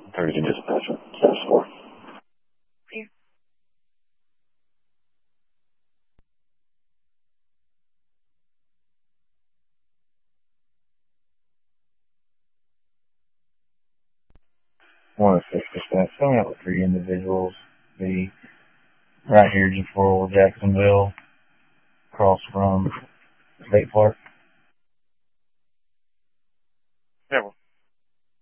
30 dispatch. 4. Clear. One six dispatch. Tell me out with 3 individuals. Be right here just before Jacksonville, across from State Park.